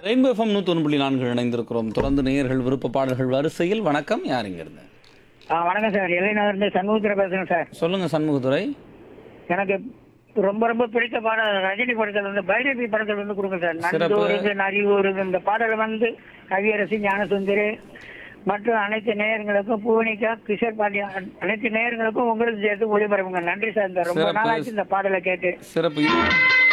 Rainbow FM 101.4 இணைந்திருக்கிறோம். தொடர்ந்து நேயர்கள் விருப்ப பாடல்கள் வரிசையில். வணக்கம், யார் இங்க இருந்து? வணக்கம் சார். எல்லைநகர்ந்து சண்முகத்துறை பேசுறேன் சார். சொல்லுங்க சண்முகதுரை. எனக்கு ரொம்ப ரொம்ப பிடித்த பாடல் ரஜினி படத்தில் வந்து பைரவி படத்தில் வந்து கொடுங்க சார். சிறப்பு. நன்றூருக்கு நரியூருக்கு இந்த பாடல் வந்து கவியரசி ஞானசுந்தரி மற்றும் அனைத்து நேயர்களுக்கும் பூவனிகா கிஷோர் பாண்டியா அனைத்து நேயர்களுக்கும் உங்களுக்கு சேர்த்து ஒளிபரப்புங்க. நன்றி சார். இந்த ரொம்ப சிறப்பு. நாளாச்சு இந்த பாடலை கேட்டு. சிறப்பு.